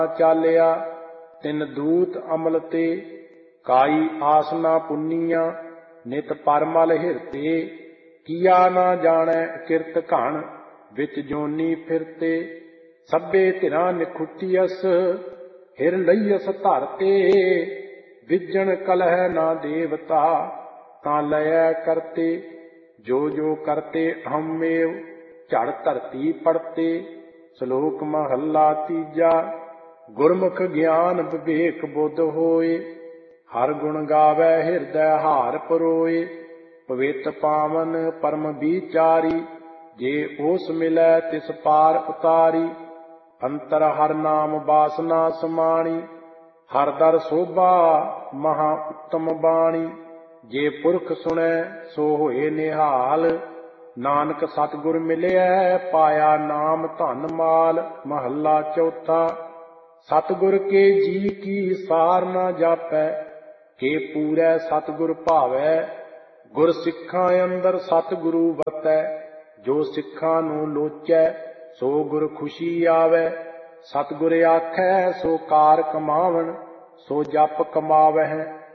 चालिया तिन दूत अमल ते, काई आस ना पुन्निया नित परमल हिरते। किया ना जाने किरत घन विच जोनी फिरते, सभे धिरां निखुटियस हिर लईयस धरते। विजन कलह ना देवता तां लय करते, जो जो करते अहमेव झड़ धरती पड़ते। श्लोक महला तीजा। गुरमुख ज्ञान विवेक बुध होए, हर गुण गावै हिरदै हार परोए। पवित पावन परम विचारी, जे ओस मिलै तिस पार उतारी। अंतर हर नाम वासना समाणी, हर दर शोभा महा उत्तम बाणी। जे पुरख सुनै सो होए निहाल, नानक सतगुर मिलिया पाया नाम धन माल। महला चौथा। सतगुर के जी की सार ना जापै, के पूरै सतगुर भावै। गुर सिक्खां अंदर सतगुरु वतै, जो सिक्खां नूं लोचै सो गुर खुशी आवै। सतगुर आखै सो कार कमावण, सो जप कमावਹਿ।